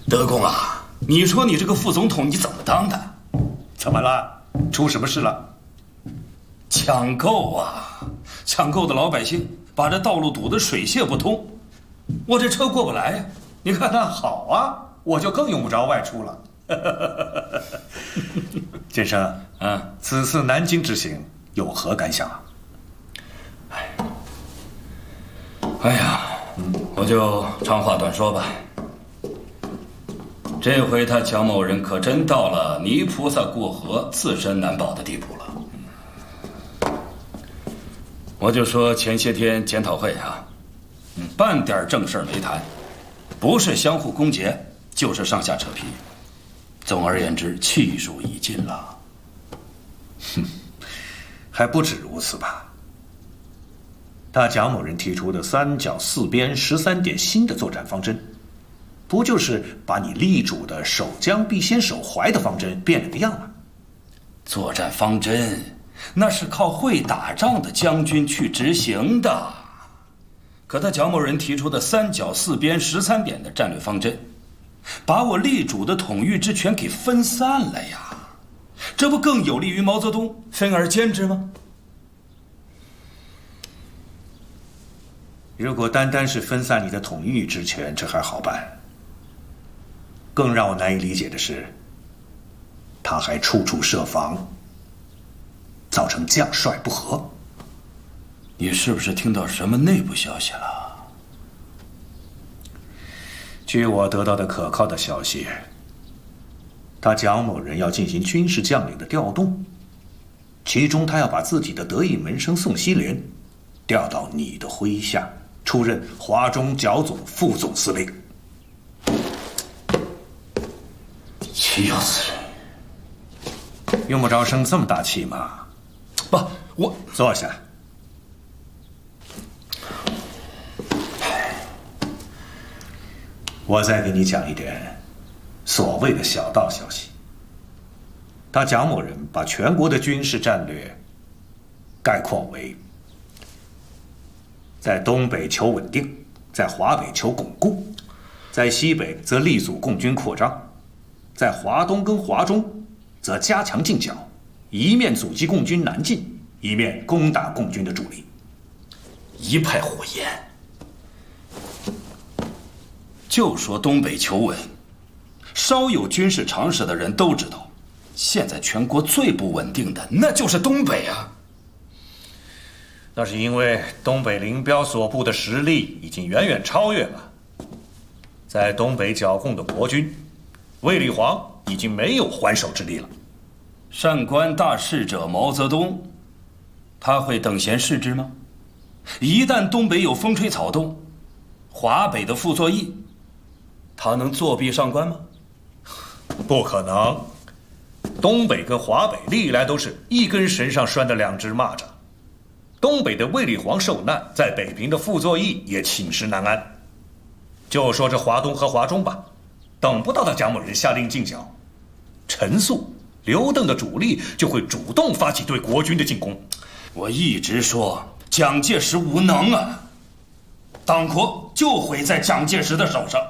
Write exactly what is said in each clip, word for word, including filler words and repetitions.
德公啊，你说你这个副总统你怎么当的？ 怎么了？出什么事了？ 抢购啊！抢购的老百姓把这道路堵得水泄不通，我这车过不来呀。你看， 那好啊，我就更用不着外出了。先生， 嗯， 此次南京之行有何感想？ 哎，哎呀，我就长话短说吧。这回他蒋某人可真到了泥菩萨过河自身难保的地步了。我就说前些天检讨会啊，半点正事儿没谈，不是相互攻讦，就是上下扯皮。总而言之，气数已尽了。 哼，还不止如此吧？他蒋某人提出的三剿四边十三点新的作战方针，不就是把你力主的守江必先守淮的方针变了个样吗？ 作战方针那是靠会打仗的将军去执行的，可他蒋某人提出的三剿四边十三点的战略方针，把我力主的统御之权给分散了呀，这不更有利于毛泽东分而兼之吗？ 如果单单是分散你的统御之权，这还好办。更让我难以理解的是，他还处处设防，造成将帅不和。 你是不是听到什么内部消息了？ 据我得到的可靠的消息，他蒋某人要进行军事将领的调动，其中他要把自己的得意门生宋希濂调到你的麾下，出任华中剿总副总司令。 气要死人！ 用不着生这么大气嘛。 不，我坐下。我再给你讲一点所谓的小道消息。他蒋某人把全国的军事战略概括为：在东北求稳定，在华北求巩固，在西北则力阻共军扩张，在华东跟华中则加强进剿，一面阻击共军南进，一面攻打共军的主力。 一派胡言。就说东北求稳，稍有军事常识的人都知道，现在全国最不稳定的那就是东北啊。 那是因为东北林彪所部的实力已经远远超越了，在东北剿共的国军，卫立煌已经没有还手之力了。 善观大事者毛泽东，他会等闲视之吗？一旦东北有风吹草动，华北的傅作义，他能作壁上观吗？ 不可能。东北跟华北历来都是一根绳上拴的两只蚂蚱，东北的卫立煌受难，在北平的傅作义也寝食难安。就说这华东和华中吧，等不到他蒋某人下令进剿，陈粟、刘邓的主力就会主动发起对国军的进攻。 我一直说蒋介石无能啊，党国就毁在蒋介石的手上。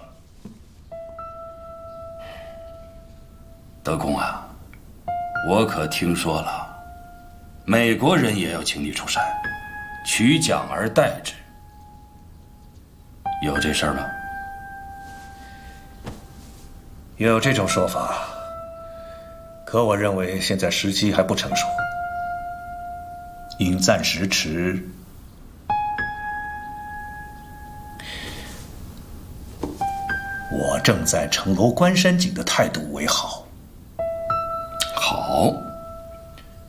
德公啊，我可听说了，美国人也要请你出山，取蒋而代之，有这事儿吗？ 有这种说法，可我认为现在时机还不成熟，应暂时持我正在城楼观山景的态度为好。 好，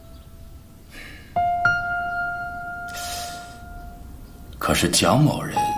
可是蒋某人